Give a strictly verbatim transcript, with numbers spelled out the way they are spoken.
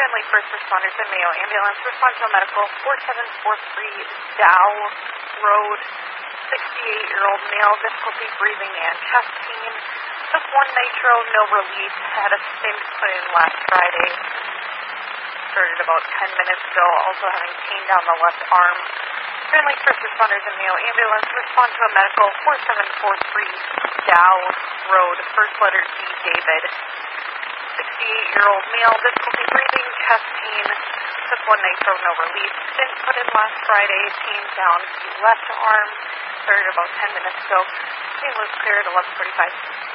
Friendly first responders and Mayo Ambulance respond to a medical four seven four three Dow Road. sixty-eight-year-old male, difficulty breathing and chest pain. Took one nitro, no relief. Had a stent put in last Friday. Started about ten minutes ago, also having pain down the left arm. Friendly first responders and Mayo Ambulance respond to a medical four seven four three Dow Road, first letter D, David. sixty-eight-year-old male, difficulty breathing, chest pain. Took one nitro, no relief. Stent put in last Friday, pain down the left arm. Started about ten minutes ago. Pain was clear at eleven forty-five.